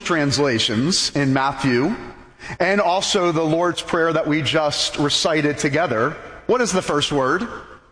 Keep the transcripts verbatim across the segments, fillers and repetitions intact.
translations in Matthew, and also the Lord's Prayer that we just recited together, what is the first word?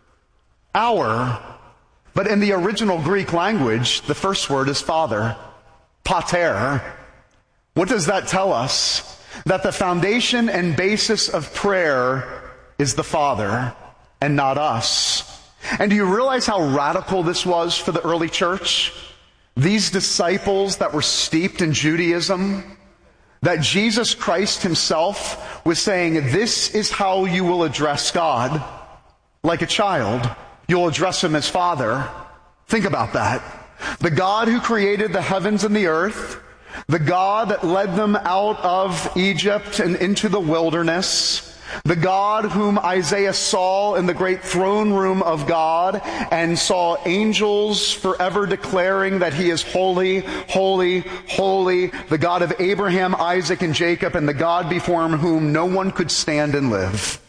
Our. But in the original Greek language, the first word is Father. Pater. What does that tell us? That the foundation and basis of prayer is the Father and not us. And do you realize how radical this was for the early church? These disciples that were steeped in Judaism, that Jesus Christ himself was saying, this is how you will address God. Like a child, you'll address him as Father. Think about that. The God who created the heavens and the earth, the God that led them out of Egypt and into the wilderness, the God whom Isaiah saw in the great throne room of God and saw angels forever declaring that he is holy, holy, holy, the God of Abraham, Isaac, and Jacob, and the God before whom no one could stand and live.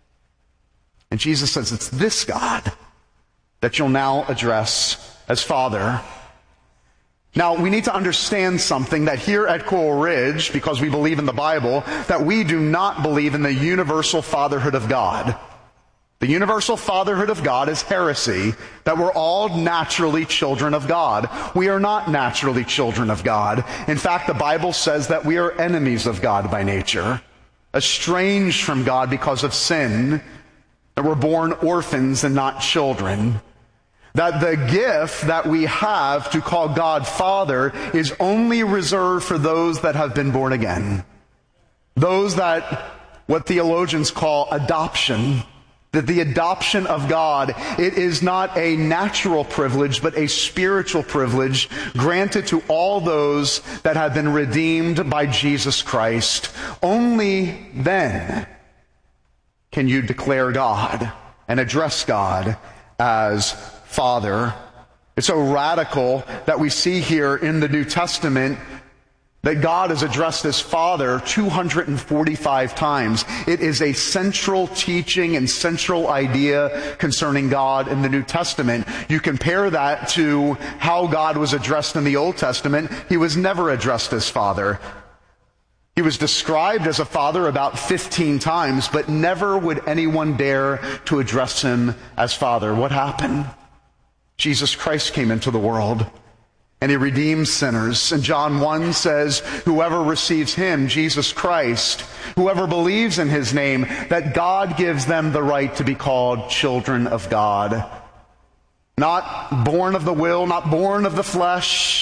And Jesus says it's this God that you'll now address as Father. Now, we need to understand something, that here at Coral Ridge, because we believe in the Bible, that we do not believe in the universal fatherhood of God. The universal fatherhood of God is heresy, that we're all naturally children of God. We are not naturally children of God. In fact, the Bible says that we are enemies of God by nature, estranged from God because of sin, that we're born orphans and not children. That the gift that we have to call God Father is only reserved for those that have been born again. Those that, what theologians call adoption, that the adoption of God, it is not a natural privilege, but a spiritual privilege granted to all those that have been redeemed by Jesus Christ. Only then can you declare God and address God as Father. It's so radical that we see here in the New Testament that God is addressed as Father two hundred forty-five times. It is a central teaching and central idea concerning God in the New Testament. You compare that to how God was addressed in the Old Testament. He was never addressed as Father. He was described as a father about fifteen times, but never would anyone dare to address him as Father. What happened? Jesus Christ came into the world, and he redeems sinners. And John one says, whoever receives him, Jesus Christ, whoever believes in his name, that God gives them the right to be called children of God. Not born of the will, not born of the flesh,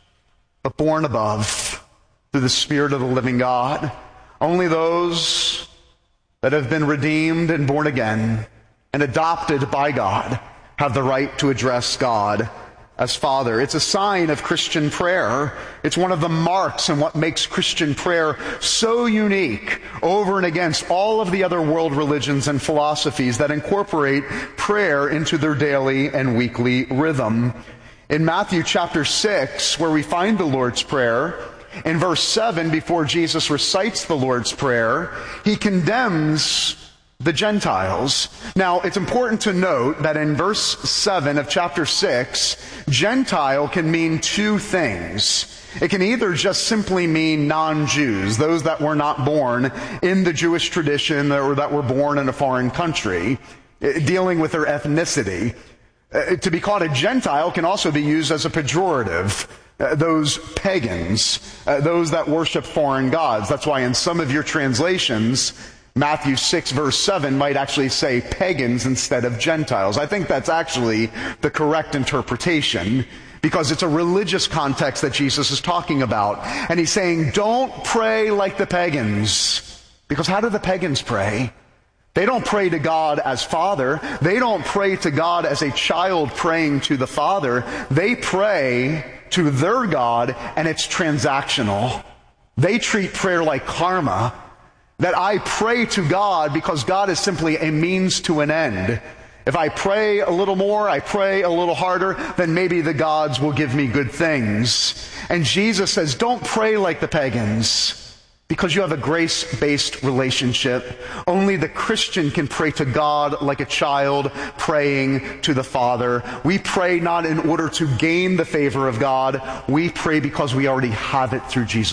but born above, through the Spirit of the living God. Only those that have been redeemed and born again and adopted by God have the right to address God as Father. It's a sign of Christian prayer. It's one of the marks and what makes Christian prayer so unique over and against all of the other world religions and philosophies that incorporate prayer into their daily and weekly rhythm. In Matthew chapter six, where we find the Lord's Prayer, in verse seven, before Jesus recites the Lord's Prayer, he condemns the Gentiles. Now, it's important to note that in verse seven of chapter six, Gentile can mean two things. It can either just simply mean non-Jews, those that were not born in the Jewish tradition or that were born in a foreign country, dealing with their ethnicity. To be called a Gentile can also be used as a pejorative. Uh, those pagans, uh, those that worship foreign gods. That's why in some of your translations, Matthew six verse seven might actually say pagans instead of Gentiles. I think that's actually the correct interpretation, because it's a religious context that Jesus is talking about. And he's saying, don't pray like the pagans. Because how do the pagans pray? They don't pray to God as Father. They don't pray to God as a child praying to the Father. They pray to their God, and it's transactional. They treat prayer like karma, that I pray to God because God is simply a means to an end. If I pray a little more, I pray a little harder, then maybe the gods will give me good things. And Jesus says, don't pray like the pagans, because you have a grace-based relationship. Only the Christian can pray to God like a child praying to the Father. We pray not in order to gain the favor of God. We pray because we already have it through Jesus